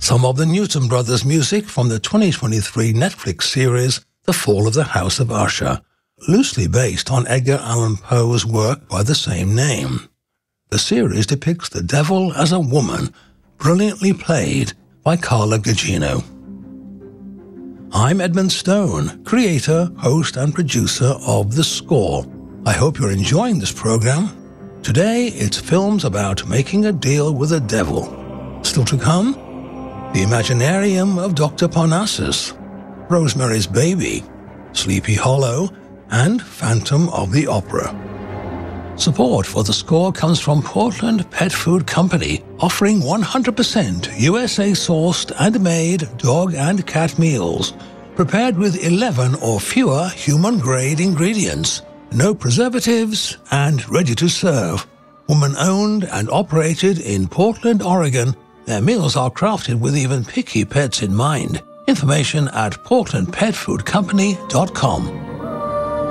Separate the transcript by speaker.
Speaker 1: some of the Newton Brothers music from the 2023 Netflix series The Fall of the House of Usher, loosely based on Edgar Allan Poe's work by the same name. The series depicts the devil as a woman, brilliantly played by Carla Gugino. I'm Edmund Stone, creator, host, and producer of The Score. I hope you're enjoying this program. Today, it's films about making a deal with the devil. Still to come, The Imaginarium of Dr. Parnassus, Rosemary's Baby, Sleepy Hollow, and Phantom of the Opera. Support for The Score comes from Portland Pet Food Company, offering 100% USA-sourced and made dog and cat meals, prepared with 11 or fewer human-grade ingredients, no preservatives, and ready to serve. Woman-owned and operated in Portland, Oregon, their meals are crafted with even picky pets in mind. Information at portlandpetfoodcompany.com.